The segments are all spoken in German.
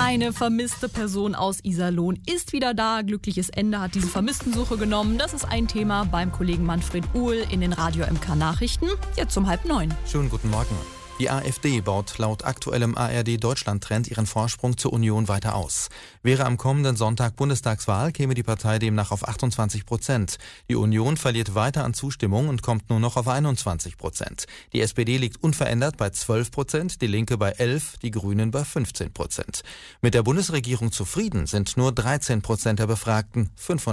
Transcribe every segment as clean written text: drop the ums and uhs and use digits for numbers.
Eine vermisste Person aus Iserlohn ist wieder da. Glückliches Ende hat diese Vermisstensuche genommen. Das ist ein Thema beim Kollegen Manfred Uhl in den Radio MK Nachrichten. Jetzt um 8:30. Schönen guten Morgen. Die AfD baut laut aktuellem ARD-Deutschland-Trend ihren Vorsprung zur Union weiter aus. Wäre am kommenden Sonntag Bundestagswahl, käme die Partei demnach auf 28%. Die Union verliert weiter an Zustimmung und kommt nur noch auf 21%. Die SPD liegt unverändert bei 12%, die Linke bei 11%, die Grünen bei 15%. Mit der Bundesregierung zufrieden sind nur 13% der Befragten,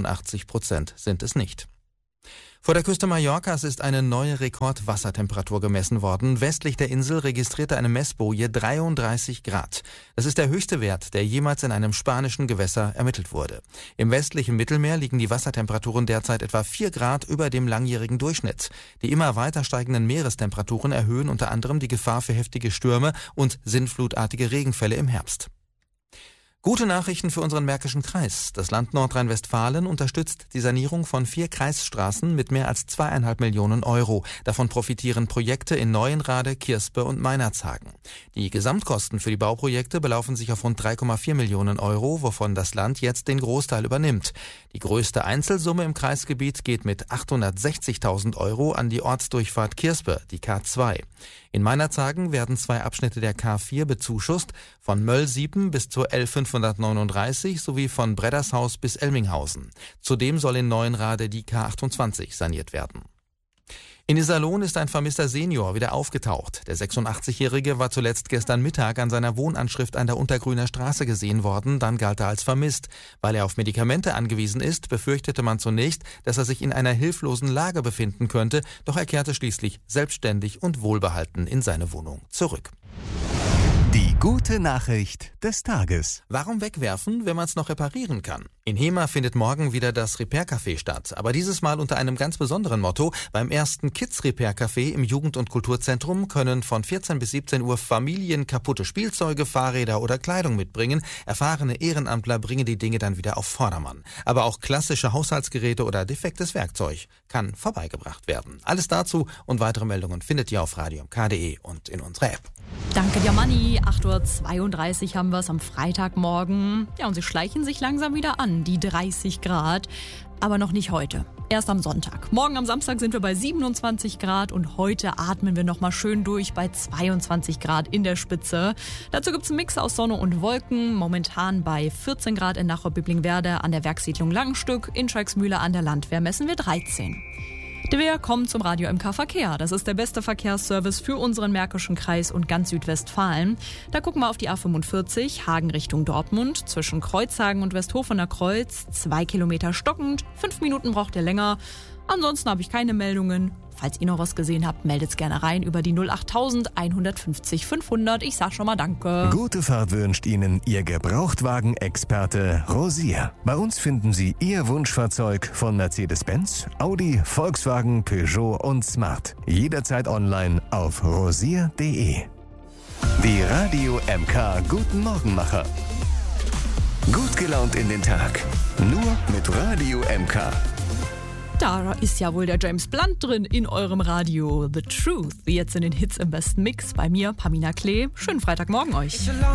85% sind es nicht. Vor der Küste Mallorcas ist eine neue Rekordwassertemperatur gemessen worden. Westlich der Insel registrierte eine Messboje 33 Grad. Das ist der höchste Wert, der jemals in einem spanischen Gewässer ermittelt wurde. Im westlichen Mittelmeer liegen die Wassertemperaturen derzeit etwa 4 Grad über dem langjährigen Durchschnitt. Die immer weiter steigenden Meerestemperaturen erhöhen unter anderem die Gefahr für heftige Stürme und sintflutartige Regenfälle im Herbst. Gute Nachrichten für unseren Märkischen Kreis. Das Land Nordrhein-Westfalen unterstützt die Sanierung von 4 Kreisstraßen mit mehr als 2,5 Millionen Euro. Davon profitieren Projekte in Neuenrade, Kirspe und Meinerzhagen. Die Gesamtkosten für die Bauprojekte belaufen sich auf rund 3,4 Millionen Euro, wovon das Land jetzt den Großteil übernimmt. Die größte Einzelsumme im Kreisgebiet geht mit 860.000 Euro an die Ortsdurchfahrt Kirspe, die K2. In Meinerzhagen werden 2 Abschnitte der K4 bezuschusst, von Möllsiepen bis zur L539 sowie von Breddershaus bis Elminghausen. Zudem soll in Neuenrade die K28 saniert werden. In Iserlohn ist ein vermisster Senior wieder aufgetaucht. Der 86-Jährige war zuletzt gestern Mittag an seiner Wohnanschrift an der Untergrüner Straße gesehen worden, dann galt er als vermisst. Weil er auf Medikamente angewiesen ist, befürchtete man zunächst, dass er sich in einer hilflosen Lage befinden könnte, doch er kehrte schließlich selbstständig und wohlbehalten in seine Wohnung zurück. Die gute Nachricht des Tages. Warum wegwerfen, wenn man es noch reparieren kann? In Hema findet morgen wieder das Repair-Café statt, aber dieses Mal unter einem ganz besonderen Motto. Beim ersten Kids-Repair-Café im Jugend- und Kulturzentrum können von 14 bis 17 Uhr Familien kaputte Spielzeuge, Fahrräder oder Kleidung mitbringen. Erfahrene Ehrenamtler bringen die Dinge dann wieder auf Vordermann. Aber auch klassische Haushaltsgeräte oder defektes Werkzeug kann vorbeigebracht werden. Alles dazu und weitere Meldungen findet ihr auf radiomk.de und in unserer App. Danke dir, Manni. 8:32 Uhr haben wir es am Freitagmorgen. Ja, und sie schleichen sich langsam wieder an, die 30 Grad. Aber noch nicht heute. Erst am Sonntag. Morgen am Samstag sind wir bei 27 Grad und heute atmen wir nochmal schön durch bei 22 Grad in der Spitze. Dazu gibt es einen Mix aus Sonne und Wolken. Momentan bei 14 Grad in Nachau-Bibling-Werde an der Werkssiedlung Langenstück. In Schalksmühle an der Landwehr messen wir 13. Wir kommen zum Radio MK Verkehr. Das ist der beste Verkehrsservice für unseren Märkischen Kreis und ganz Südwestfalen. Da gucken wir auf die A45, Hagen Richtung Dortmund, zwischen Kreuzhagen und Westhofener Kreuz. 2 Kilometer stockend, 5 Minuten braucht ihr länger. Ansonsten habe ich keine Meldungen. Falls ihr noch was gesehen habt, meldet's gerne rein über die 08000 150 500. Ich sag schon mal Danke. Gute Fahrt wünscht Ihnen Ihr Gebrauchtwagen-Experte Rosier. Bei uns finden Sie Ihr Wunschfahrzeug von Mercedes-Benz, Audi, Volkswagen, Peugeot und Smart. Jederzeit online auf rosier.de. Die Radio MK Guten Morgenmacher. Gut gelaunt in den Tag. Nur mit Radio MK. Da ist ja wohl der James Blunt drin in eurem Radio. The Truth. Jetzt in den Hits im besten Mix. Bei mir, Pamina Klee. Schönen Freitagmorgen euch.